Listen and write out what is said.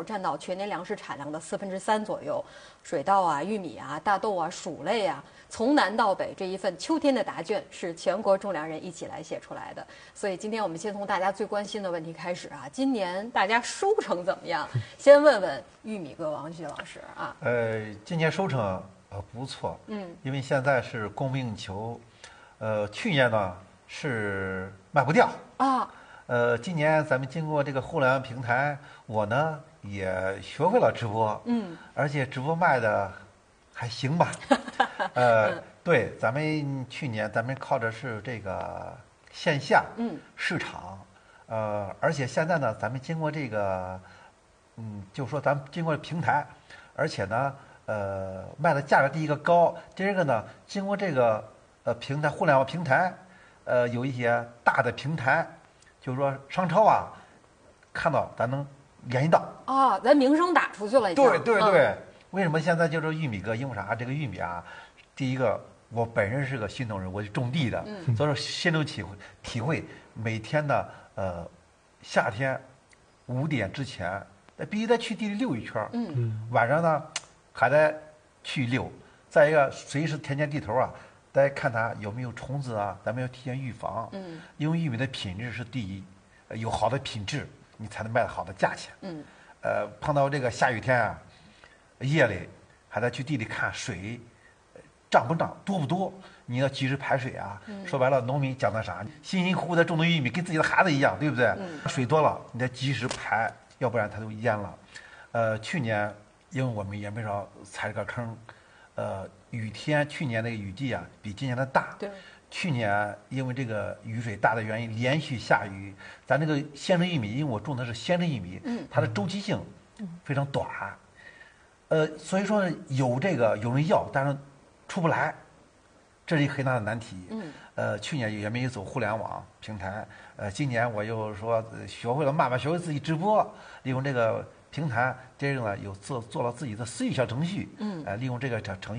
占到全年粮食产量的3/4左右。水稻啊、玉米啊、大豆啊、薯类啊，从南到北，这一份秋天的答卷是全国种粮人一起来写出来的。所以今天我们先从大家最关心的问题开始啊，今年大家收成怎么样？先问问玉米哥王旭老师啊。 今年收成不错，因为现在是供不应求，去年呢是卖不掉啊。 今年咱们经过这个互联网平台，我呢也学会了直播，而且直播卖的还行吧，对，咱们去年咱们靠的是这个线下市场，而且现在呢，咱们经过这个，就是说咱们经过平台，而且呢，卖的价格第一个高，第二个呢，经过这个平台互联网平台，有一些大的平台。就是说商超啊，看到咱能联系到啊，咱名声打出去了已经。 对，为什么现在就是玉米哥？因为啥？这个玉米啊，第一个我本身是个新农人，我是种地的，所以说深有体会。每天的夏天5点之前，必须得去地里溜一圈，晚上呢还得去溜。再一个，随时田间地头啊。大家看它有没有虫子啊，咱们要提前预防。因为玉米的品质是第一，有好的品质，你才能卖好的价钱。碰到这个下雨天啊，夜里还得去地里看水涨不涨，多不多，你要及时排水啊。说白了，农民讲的啥？辛辛苦苦的种的玉米跟自己的孩子一样，对不对？水多了，你得及时排，要不然它就淹了。去年因为我们也没少踩这个坑。雨天去年那个雨季啊，比今年的大。 对。 去年因为这个雨水大的原因，连续下雨，咱这个鲜橙玉米，因为我种的是鲜橙玉米，它的周期性非常短。所以说有人要，但是出不来，这是一个很大的难题。去年也没有走互联网平台，今年我又说学会了慢慢学会自己直播，利用这个平台，这个呢有做了自己的私域小程序，利用这个程序。